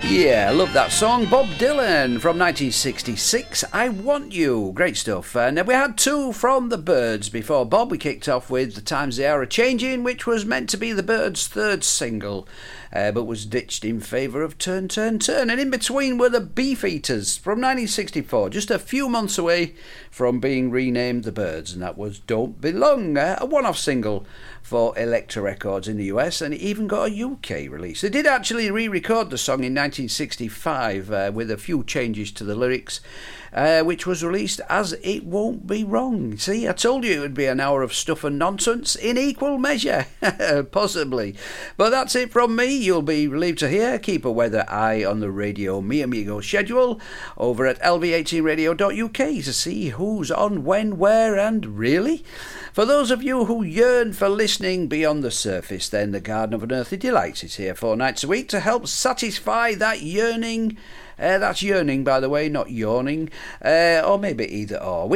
Yeah, I love that song. Bob Dylan from 1966, I Want You. Great stuff. And we had two from the Byrds before Bob. We kicked off with The Times They Are A-Changin', which was meant to be the Byrds' third single, but was ditched in favour of Turn, Turn, Turn. And in between were the Beefeaters from 1964, just a few months away from being renamed the Byrds, and that was Don't Be Long, a one-off single for Elektra Records in the US, and it even got a UK release. They did actually re-record the song in 1965 with a few changes to the lyrics, which was released as It Won't Be Wrong. See, I told you it would be an hour of stuff and nonsense in equal measure, possibly. But that's it from me. You'll be relieved to hear. Keep a weather eye on the Radio Mi Amigo schedule over at lv18radio.uk to see who's on, when, where, and really. For those of you who yearn for listening beyond the surface, then the Garden of Unearthly Delights is here 4 nights a week to help satisfy that yearning. That's yearning, by the way, not yawning, or maybe either or.